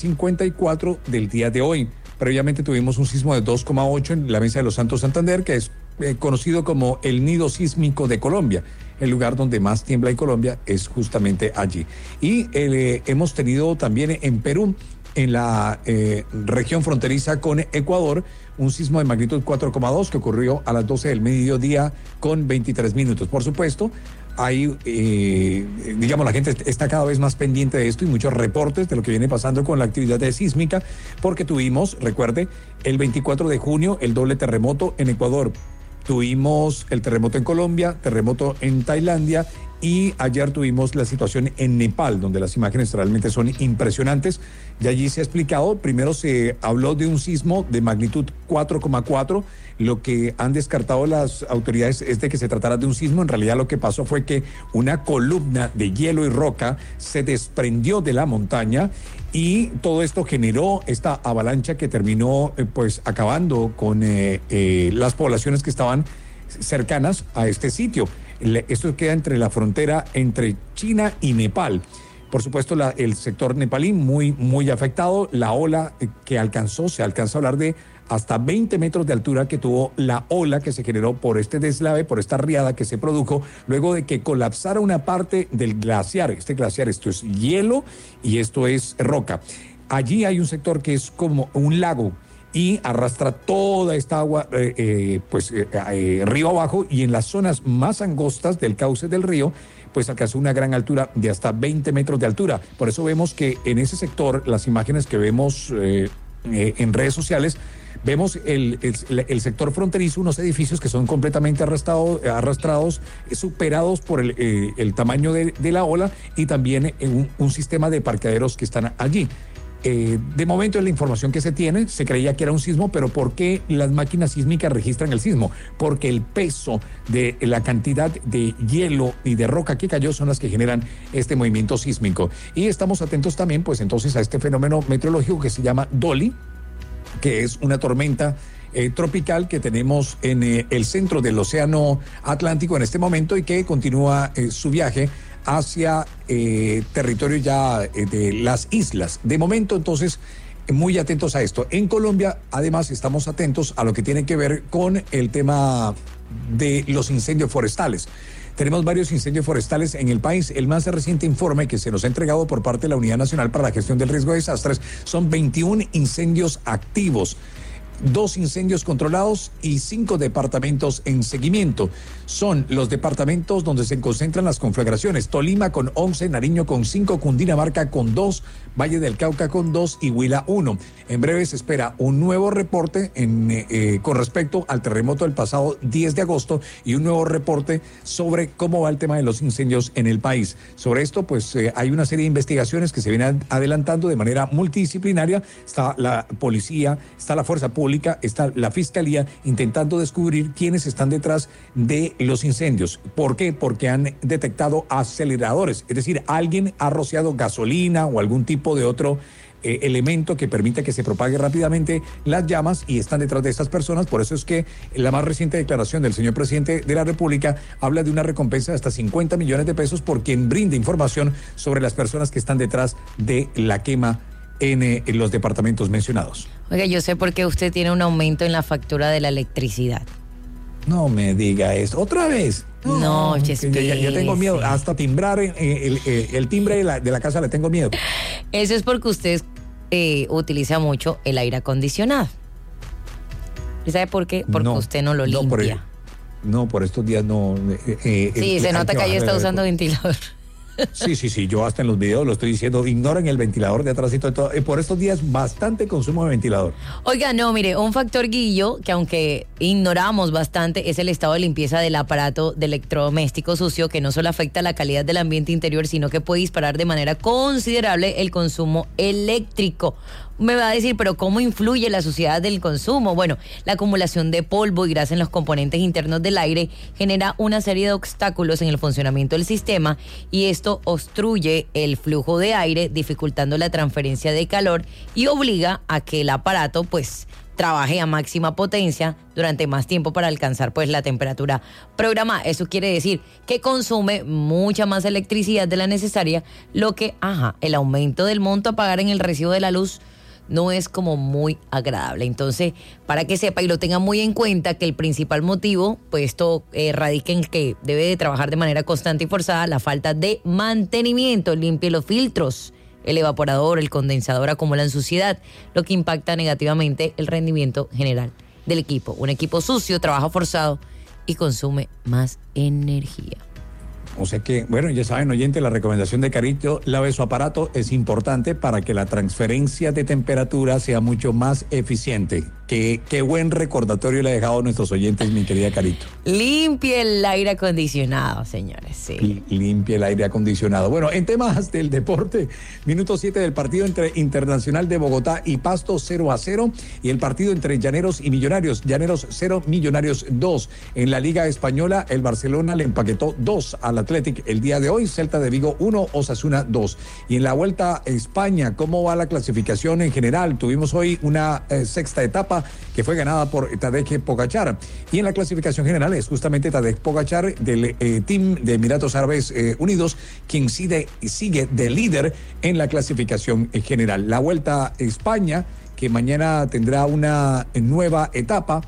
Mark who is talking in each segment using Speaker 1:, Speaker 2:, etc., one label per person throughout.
Speaker 1: 54 del día de hoy. Previamente tuvimos un sismo de 2,8 en la Mesa de los Santos Santander, que es conocido como el nido sísmico de Colombia. El lugar donde más tiembla en Colombia es justamente allí. Y hemos tenido también en Perú, en la región fronteriza con Ecuador, un sismo de magnitud 4,2 que ocurrió a las 12 del mediodía con 23 minutos. Por supuesto, hay, digamos, la gente está cada vez más pendiente de esto y muchos reportes de lo que viene pasando con la actividad sísmica, porque tuvimos, recuerde, el 24 de junio el doble terremoto en Ecuador. Tuvimos el terremoto en Colombia, terremoto en Tailandia y ayer tuvimos la situación en Nepal, donde las imágenes realmente son impresionantes. Y allí se ha explicado, primero se habló de un sismo de magnitud 4,4. Lo que han descartado las autoridades es de que se tratara de un sismo. En realidad lo que pasó fue que una columna de hielo y roca se desprendió de la montaña y todo esto generó esta avalancha que terminó pues acabando con las poblaciones que estaban cercanas a este sitio. Esto queda entre la frontera entre China y Nepal. Por supuesto, el sector nepalí muy afectado. La ola que se alcanzó a hablar de hasta 20 metros de altura que tuvo la ola que se generó por este deslave, por esta riada que se produjo luego de que colapsara una parte del glaciar. Este glaciar, esto es hielo y esto es roca. Allí hay un sector que es como un lago y arrastra toda esta agua río abajo, y en las zonas más angostas del cauce del río pues alcanzó una gran altura de hasta 20 metros de altura. Por eso vemos que en ese sector, las imágenes que vemos en redes sociales, vemos el sector fronterizo, unos edificios que son completamente arrastrados, superados por el tamaño de la ola, y también un sistema de parqueaderos que están allí. De momento, en la información que se tiene, se creía que era un sismo, pero ¿por qué las máquinas sísmicas registran el sismo? Porque el peso de la cantidad de hielo y de roca que cayó son las que generan este movimiento sísmico. Y estamos atentos también, pues entonces, a este fenómeno meteorológico que se llama Dolly, que es una tormenta tropical que tenemos en el centro del Océano Atlántico en este momento y que continúa su viaje hacia territorio ya de las islas. De momento, entonces, muy atentos a esto. En Colombia, además, estamos atentos a lo que tiene que ver con el tema de los incendios forestales. Tenemos varios incendios forestales en el país. El más reciente informe que se nos ha entregado por parte de la Unidad Nacional para la Gestión del Riesgo de Desastres son 21 incendios activos, 2 incendios controlados y 5 departamentos en seguimiento. Son los departamentos donde se concentran las conflagraciones: Tolima con 11, Nariño con 5, Cundinamarca con 2, Valle del Cauca con 2 y Huila 1. En breve se espera un nuevo reporte con respecto al terremoto del pasado 10 de agosto y un nuevo reporte sobre cómo va el tema de los incendios en el país. Sobre esto, pues hay una serie de investigaciones que se vienen adelantando de manera multidisciplinaria. Está la policía, está la fuerza pública, está la fiscalía intentando descubrir quiénes están detrás de los incendios. ¿Por qué? Porque han detectado aceleradores, es decir, alguien ha rociado gasolina o algún tipo de otro elemento que permita que se propague rápidamente las llamas, y están detrás de estas personas. Por eso es que la más reciente declaración del señor presidente de la República habla de una recompensa de hasta 50 millones de pesos por quien brinde información sobre las personas que están detrás de la quema en los departamentos mencionados.
Speaker 2: Oiga, yo sé por qué usted tiene un aumento en la factura de la electricidad.
Speaker 1: No me diga eso. ¿Otra vez?
Speaker 2: No,
Speaker 1: ya tengo miedo. Hasta timbrar el timbre de la casa le tengo miedo.
Speaker 2: Eso es porque usted utiliza mucho el aire acondicionado. ¿Y sabe por qué? Porque usted no lo limpia.
Speaker 1: Por estos días no.
Speaker 2: Sí, se nota que ahí está usando ventilador.
Speaker 1: Sí, yo hasta en los videos lo estoy diciendo, ignoren el ventilador de atrás y todo. Por estos días bastante consumo de ventilador.
Speaker 2: Oiga, no, mire, un factor, Guillo, que aunque ignoramos bastante, es el estado de limpieza del aparato de electrodoméstico sucio, que no solo afecta la calidad del ambiente interior, sino que puede disparar de manera considerable el consumo eléctrico. Me va a decir, pero ¿cómo influye la suciedad del consumo? Bueno, la acumulación de polvo y grasa en los componentes internos del aire genera una serie de obstáculos en el funcionamiento del sistema, y esto obstruye el flujo de aire, dificultando la transferencia de calor y obliga a que el aparato, pues, trabaje a máxima potencia durante más tiempo para alcanzar pues la temperatura programada. Eso quiere decir que consume mucha más electricidad de la necesaria, lo que, el aumento del monto a pagar en el recibo de la luz no es como muy agradable. Entonces, para que sepa y lo tenga muy en cuenta, que el principal motivo, pues esto radica en que debe de trabajar de manera constante y forzada, la falta de mantenimiento. Limpie los filtros, el evaporador, el condensador acumulan suciedad, lo que impacta negativamente el rendimiento general del equipo. Un equipo sucio trabaja forzado y consume más energía.
Speaker 1: O sea que, bueno, ya saben, oyente, la recomendación de Carito, lave su aparato, es importante para que la transferencia de temperatura sea mucho más eficiente. Qué buen recordatorio le ha dejado a nuestros oyentes, mi querida Carito.
Speaker 2: Limpie el aire acondicionado, señores, sí.
Speaker 1: Limpie el aire acondicionado. Bueno, en temas del deporte, minuto 7 del partido entre Internacional de Bogotá y Pasto 0-0, y el partido entre Llaneros y Millonarios, Llaneros 0, Millonarios 2. En la Liga Española, el Barcelona le empaquetó 2 al Athletic el día de hoy, Celta de Vigo 1, Osasuna 2. Y en la Vuelta a España, ¿cómo va la clasificación en general? Tuvimos hoy una sexta etapa que fue ganada por Tadej Pogačar. Y en la clasificación general es justamente Tadej Pogačar del team de Emiratos Árabes Unidos quien sigue de líder en la clasificación general. La Vuelta a España, que mañana tendrá una nueva etapa.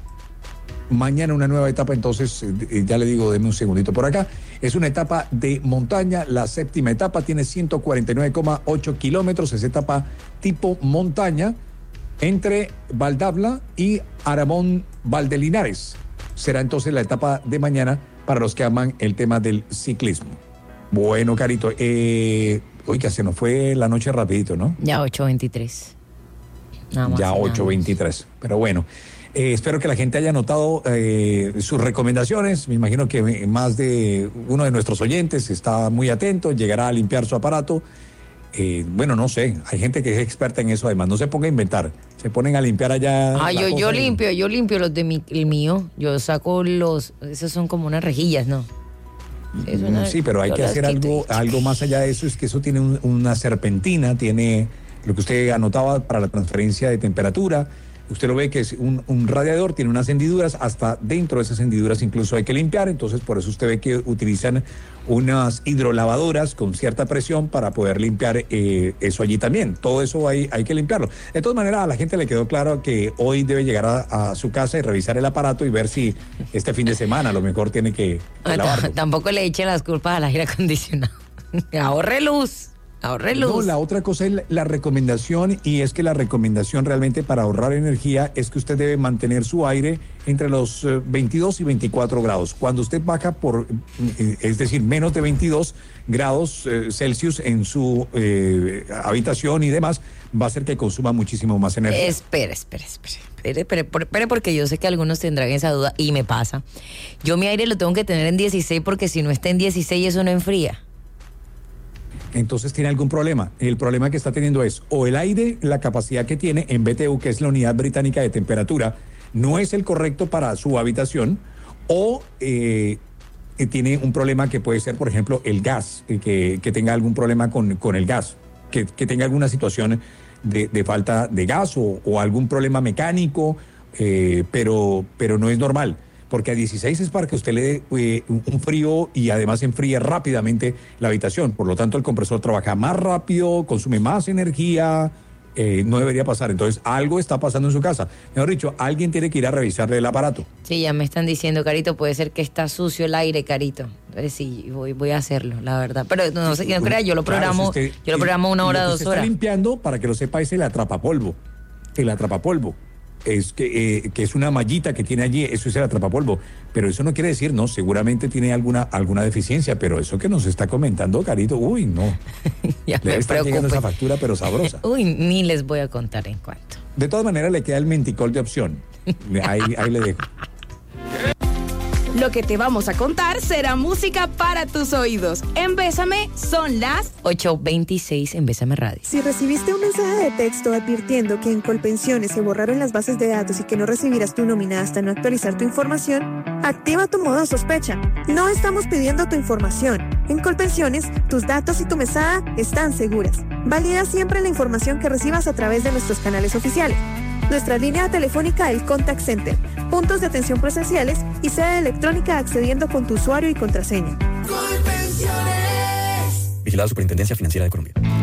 Speaker 1: Entonces, ya le digo, denme un segundito por acá. Es una etapa de montaña, la séptima etapa tiene 149,8 kilómetros, es etapa tipo montaña entre Valdavia y Aramón Valdelinares. Será entonces la etapa de mañana para los que aman el tema del ciclismo. Bueno, Carito, oiga, se nos fue la noche rapidito, ¿no?
Speaker 2: Ya 8:23. Nada más.
Speaker 1: Ya 8:23, pero bueno. Espero que la gente haya notado sus recomendaciones. Me imagino que más de uno de nuestros oyentes está muy atento, llegará a limpiar su aparato. Bueno, no sé, hay gente que es experta en eso además. No se ponga a inventar, se ponen a limpiar allá.
Speaker 2: Yo limpio los de el mío. Yo saco esos son como unas rejillas, ¿no?
Speaker 1: Sí, pero hay que hacer algo más allá de eso. Es que eso tiene una serpentina, tiene lo que usted anotaba para la transferencia de temperatura. Usted lo ve que es un radiador, tiene unas hendiduras, hasta dentro de esas hendiduras incluso hay que limpiar, entonces por eso usted ve que utilizan unas hidrolavadoras con cierta presión para poder limpiar eso allí también. Todo eso hay que limpiarlo. De todas maneras, a la gente le quedó claro que hoy debe llegar a su casa y revisar el aparato y ver si este fin de semana a lo mejor tiene que lavarlo.
Speaker 2: Tampoco le eche las culpas al aire acondicionado. Ahorre luz.
Speaker 1: No, la otra cosa es la recomendación, y es que la recomendación realmente para ahorrar energía es que usted debe mantener su aire entre los 22 y 24 grados. Cuando usted baja es decir, menos de 22 grados Celsius en su habitación y demás, va a hacer que consuma muchísimo más energía.
Speaker 2: Espere, porque yo sé que algunos tendrán esa duda y me pasa. Yo mi aire lo tengo que tener en 16 porque si no está en 16 eso no enfría.
Speaker 1: Entonces tiene algún problema. El problema que está teniendo es o el aire, la capacidad que tiene en BTU, que es la unidad británica de temperatura, no es el correcto para su habitación, o tiene un problema que puede ser, por ejemplo, el gas, que tenga algún problema con el gas, que tenga alguna situación de falta de gas o algún problema mecánico, pero no es normal. Porque a 16 es para que usted le dé un frío y además enfríe rápidamente la habitación. Por lo tanto, el compresor trabaja más rápido, consume más energía, no debería pasar. Entonces, algo está pasando en su casa. Mejor dicho, alguien tiene que ir a revisarle el aparato.
Speaker 2: Sí, ya me están diciendo, Carito, puede ser que está sucio el aire, Carito. Entonces, sí, voy a hacerlo, la verdad. Pero no sé quién crea, yo lo programo, yo lo programo 1 hora, 2 horas.
Speaker 1: Está limpiando, para que lo sepa, es el atrapapolvo. El atrapapolvo. Es que es una mallita que tiene allí, eso es el atrapapolvo, pero eso no quiere decir, no, seguramente tiene alguna deficiencia, pero eso que nos está comentando, Carito, uy, no.
Speaker 2: Ya
Speaker 1: le está llegando esa factura, pero sabrosa.
Speaker 2: Uy, ni les voy a contar en cuánto.
Speaker 1: De todas maneras, le queda el menticol de opción. Ahí le dejo.
Speaker 3: Lo que te vamos a contar será música para tus oídos. En Bésame son las
Speaker 2: 8:26 en Bésame Radio.
Speaker 4: Si recibiste un mensaje de texto advirtiendo que en Colpensiones se borraron las bases de datos y que no recibirás tu nómina hasta no actualizar tu información, activa tu modo sospecha. No estamos pidiendo tu información. En Colpensiones, tus datos y tu mesada están seguras. Valida siempre la información que recibas a través de nuestros canales oficiales. Nuestra línea telefónica El Contact Center, puntos de atención presenciales y sede electrónica accediendo con tu usuario y contraseña.
Speaker 5: Vigilada Superintendencia Financiera de Colombia.